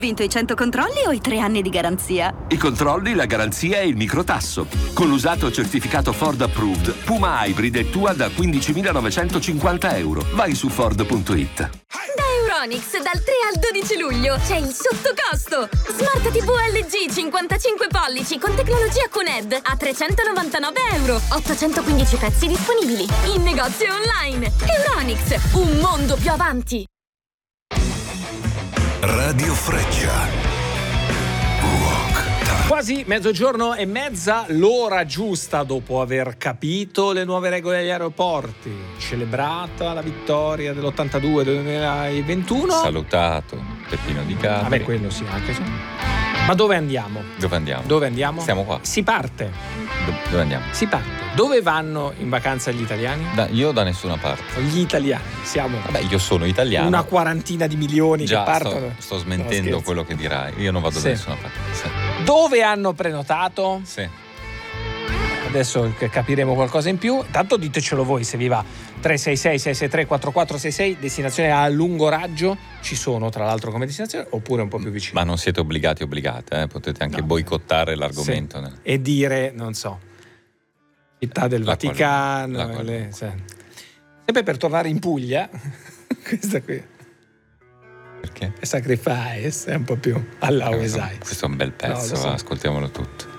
Vinto i 100 controlli o i 3 anni di garanzia? I controlli, la garanzia e il microtasso. Con l'usato certificato Ford Approved, Puma Hybrid è tua da €15.950. Vai su Ford.it. Da Euronics dal 3 al 12 luglio c'è il sottocosto. Smart TV LG 55 pollici con tecnologia QNED a €399. 815 pezzi disponibili in negozio e online. Euronics, un mondo più avanti. Radio Freccia. Quasi mezzogiorno e mezza, l'ora giusta dopo aver capito le nuove regole agli aeroporti, celebrata la vittoria dell'82-2021. Salutato Peppino Di Capri. Vabbè, quello sì, anche se. Ma dove andiamo? Dove andiamo? Dove andiamo? Siamo qua. Si parte. Dove andiamo? Si parte. Dove vanno in vacanza gli italiani? Io da nessuna parte. Gli italiani, siamo. Vabbè, io sono italiano. Una quarantina di milioni già che partono. sto smentendo quello che dirai. Io non vado da nessuna parte. Sì. Dove hanno prenotato? Sì. Adesso capiremo qualcosa in più. Tanto ditecelo voi se vi va. 366-663-4466, destinazione a lungo raggio. Ci sono tra l'altro come destinazione, oppure un po' più vicino. Ma non siete obbligate, potete anche boicottare l'argomento. Sì. E dire, non so, città del Vaticano. Sempre per tornare in Puglia. Questa qui. Perché? Sacrifice è un po' più alla Westside. Questo è un bel pezzo, ascoltiamolo tutto.